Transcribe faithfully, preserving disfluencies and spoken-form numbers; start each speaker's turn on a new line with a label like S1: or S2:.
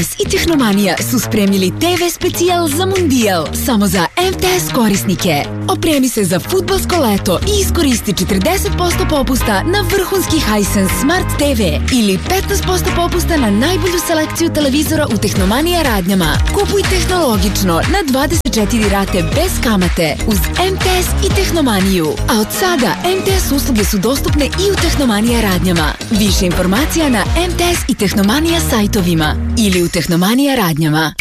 S1: S i Tehnomanija su spremili te ve specijal za Mundijal samo za em te es korisnike. Opremi se za fudbalsko leto i iskoristi četrdeset posto popusta na vrhunski Hisense Smart te ve ili petnaest posto popusta na najbolju selekciju televizora u Tehnomanija radnjama. Kupuj tehnologično na dvadeset četiri rate bez kamate uz em te es i Tehnomaniju. A od sada em te es usluge su dostupne i u Tehnomanija radnjama. Više informacija na em te es i Tehnomanija sajtovima ili u Tehnomanija radnjama.